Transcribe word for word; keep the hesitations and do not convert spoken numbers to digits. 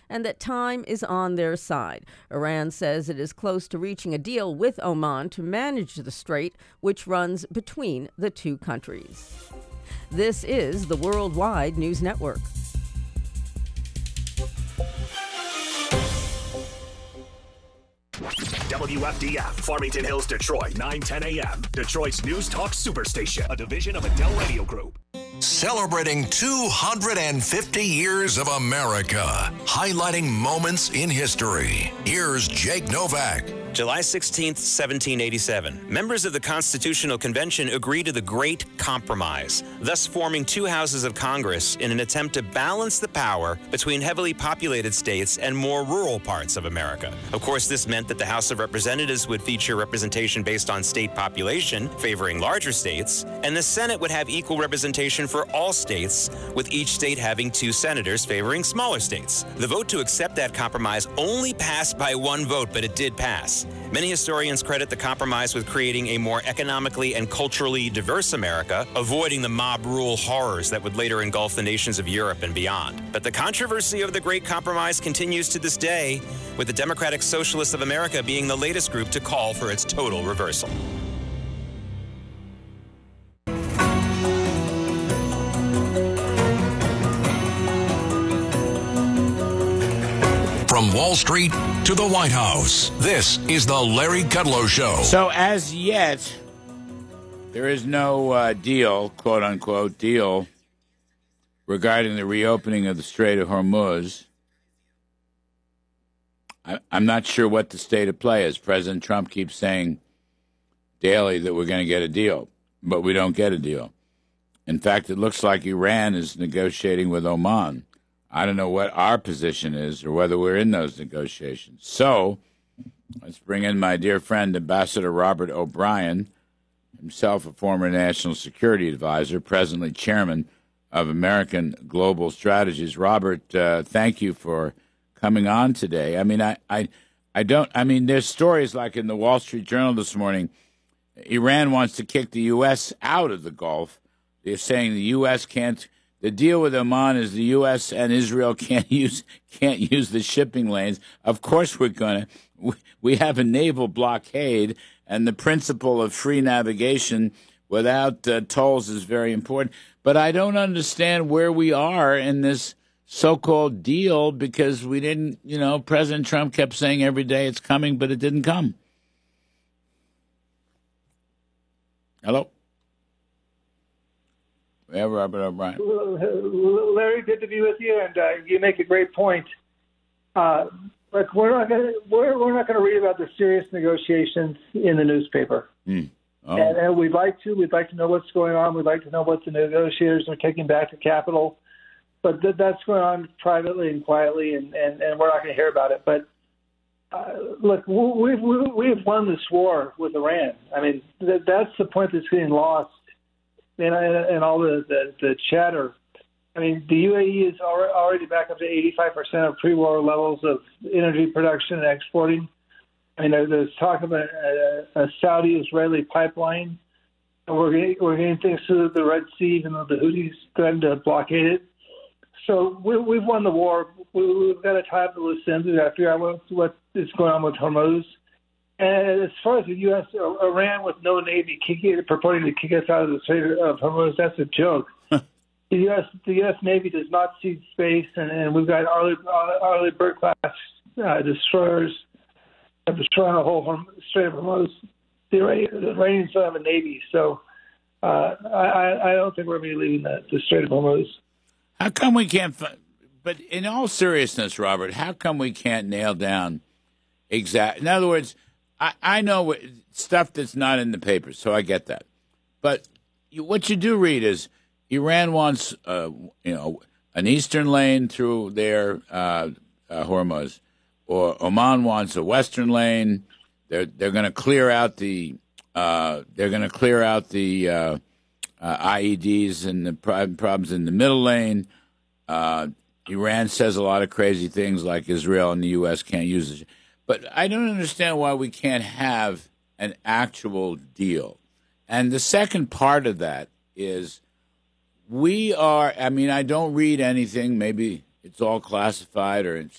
and that time is on their side. Iran says it is close to reaching a deal with Oman to manage the strait, which runs between the two countries. This is the Worldwide News Network. W F D F, Farmington Hills, Detroit, nine ten a.m. Detroit's News Talk Superstation, a division of Adele Radio Group. Celebrating two hundred fifty years of America, highlighting moments in history. Here's Jake Novak. July sixteenth, seventeen eighty-seven. Members of the Constitutional Convention agree to the Great Compromise, thus forming two houses of Congress in an attempt to balance the power between heavily populated states and more rural parts of America. Of course, this meant that the House of Representatives would feature representation based on state population, favoring larger states, and the Senate would have equal representation for all states, with each state having two senators favoring smaller states. The vote to accept that compromise only passed by one vote, but it did pass. Many historians credit the compromise with creating a more economically and culturally diverse America, avoiding the mob rule horrors that would later engulf the nations of Europe and beyond. But the controversy of the Great Compromise continues to this day, with the Democratic Socialists of America being the latest group to call for its total reversal. From Wall Street to the White House, this is the Larry Kudlow Show. So as yet, there is no uh, deal, quote-unquote deal, regarding the reopening of the Strait of Hormuz. I, I'm not sure what the state of play is. President Trump keeps saying daily that we're going to get a deal, but we don't get a deal. In fact, it looks like Iran is negotiating with Oman. I don't know what our position is or whether we're in those negotiations. So let's bring in my dear friend, Ambassador Robert O'Brien, himself a former national security advisor, presently chairman of American Global Strategies. Robert, uh, thank you for coming on today. I mean, I, I, I don't, I mean, there's stories like in the Wall Street Journal this morning, Iran wants to kick the U S out of the Gulf. They're saying the U S can't. The deal with Oman is the U S and Israel can't use can't use the shipping lanes. Of course we're going to. We have a naval blockade, and the principle of free navigation without uh, tolls is very important. But I don't understand where we are in this so-called deal because we didn't, you know, President Trump kept saying every day it's coming, but it didn't come. Hello? Yeah, Robert O'Brien. Larry, good to be with you, and uh, you make a great point. Uh, but we're not going to we're, we're not going to read about the serious negotiations in the newspaper. Mm. Oh. And, and we'd like to. We'd like to know what's going on. We'd like to know what the negotiators are taking back to Capitol. But th- that's going on privately and quietly, and, and, and we're not going to hear about it. But uh, look, we've we've won this war with Iran. I mean, th- that's the point that's getting lost. And, and all the, the, the chatter. I mean, the U A E is already back up to eighty-five percent of pre-war levels of energy production and exporting. I mean, there's talk about a, a Saudi-Israeli pipeline. And we're getting, we're getting things through the Red Sea, even though the Houthis threatened to blockade it. So we, we've won the war. We, we've got to tie up the loose ends. We've got to figure out what, what is going on with Hormuz. And as far as the U S, Iran with no Navy kicking, purporting to kick us out of the Strait of Hormuz, that's a joke. the U S the U S Navy does not cede space, and, and we've got Arleigh, Arleigh Burke-class uh, destroyers destroying the whole Strait of Hormuz. The Iranians don't have a Navy, so uh, I, I don't think we're going to be leaving the, the Strait of Hormuz. How come we can't, but in all seriousness, Robert, how come we can't nail down exact, in other words, I, I know stuff that's not in the papers, so I get that. But you, what you do read is Iran wants, uh, you know, an eastern lane through their uh, uh, Hormuz, or Oman wants a western lane. They're they're going to clear out the uh, they're going to clear out the uh, uh, I E Ds and the problems in the middle lane. Uh, Iran says a lot of crazy things like Israel and the U S can't use it. But I don't understand why we can't have an actual deal. And the second part of that is we are, I mean, I don't read anything. Maybe it's all classified or